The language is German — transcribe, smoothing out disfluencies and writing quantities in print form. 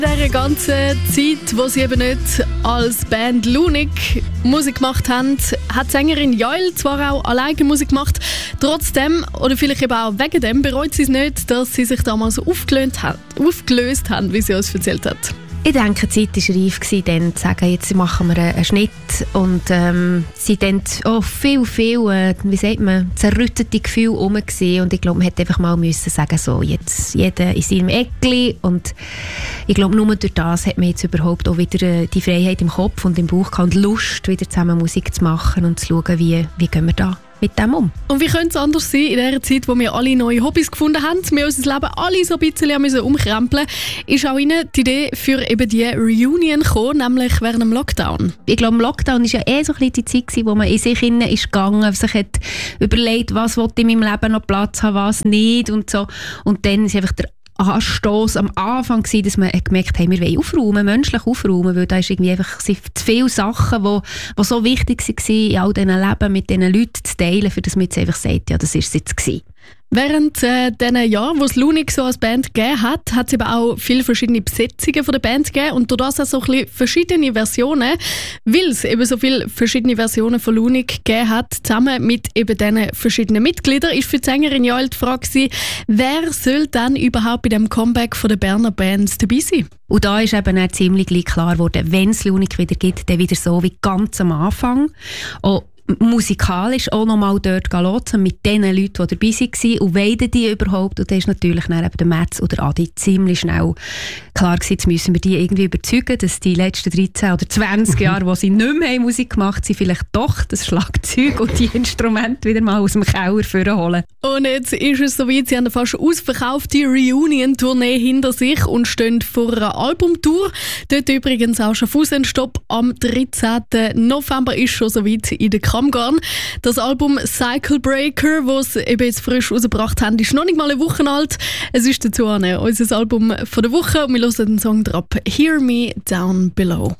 In dieser ganzen Zeit, wo sie eben nicht als Band Lunik Musik gemacht haben, hat die Sängerin Joel zwar auch alleine Musik gemacht, trotzdem, oder vielleicht eben auch wegen dem, bereut sie es nicht, dass sie sich damals aufgelöst haben, wie sie uns erzählt hat. Ich denke, die Zeit war reif, dann zu sagen, jetzt machen wir einen Schnitt. Und sie dann viel, wie sagt man, zerrüttete Gefühle herum gewesen. Und ich glaube, man hätte einfach mal müssen sagen, so, jetzt jeder in seinem Eckli. Und ich glaube, nur durch das hat man jetzt überhaupt auch wieder die Freiheit im Kopf und im Bauch gehabt und Lust, wieder zusammen Musik zu machen und zu schauen, wie gehen wir da mit dem um. Und wie könnte es anders sein in der Zeit, wo wir alle neue Hobbys gefunden haben, wir unser Leben alle so ein bisschen umkrempeln mussten, ist auch Ihnen die Idee für eben die Reunion gekommen, nämlich während dem Lockdown. Ich glaube, im Lockdown war ja so ein bisschen die Zeit, wo man in sich hinein ist gegangen, sich hat überlegt, was will ich in meinem Leben noch Platz haben, was nicht und so. Und dann ist einfach der Anstoss am Anfang gewesen, dass man gemerkt hat, wir wollen aufräumen, menschlich aufräumen, weil da ist irgendwie einfach zu viele Sachen, die so wichtig waren, in all diesen Leben mit diesen Leuten zu teilen, für das man jetzt einfach sagt, ja, das ist es jetzt gewesen. Während diesen Jahren, wo es Lunik so als Band gegeben hat, hat es eben auch viele verschiedene Besetzungen von der Band gegeben und durch das auch so ein bisschen verschiedene Versionen, weil es eben so viele verschiedene Versionen von Lunik gegeben hat, zusammen mit eben diesen verschiedenen Mitgliedern, ist für die Sängerin Joel die Frage gewesen, wer soll dann überhaupt bei dem Comeback von der Berner Bands dabei sein? Und da ist eben auch ziemlich klar geworden, wenn es Lunik wieder gibt, dann wieder so wie ganz am Anfang. Auch musikalisch auch noch mal dort lotsen mit den Leuten, die dabei waren und weiden die überhaupt. Und da ist natürlich dann eben der Metz oder Adi ziemlich schnell klar gewesen, jetzt müssen wir die irgendwie überzeugen, dass die letzten 13 oder 20 Jahre, wo sie nicht mehr Musik gemacht haben, sie vielleicht doch das Schlagzeug und die Instrumente wieder mal aus dem Keller vorholen. Und jetzt ist es soweit, sie haben eine fast ausverkaufte Reunion-Tournee hinter sich und stehen vor einer Albumtour. Dort übrigens auch schon Fußenstopp am 13. November ist schon soweit in der Kramgarn. Das Album Cycle Breaker, das sie eben jetzt frisch rausgebracht haben, ist noch nicht mal eine Woche alt. Es ist dazu unser Album von der Woche und wir hören den Song drauf, Hear Me Down Below.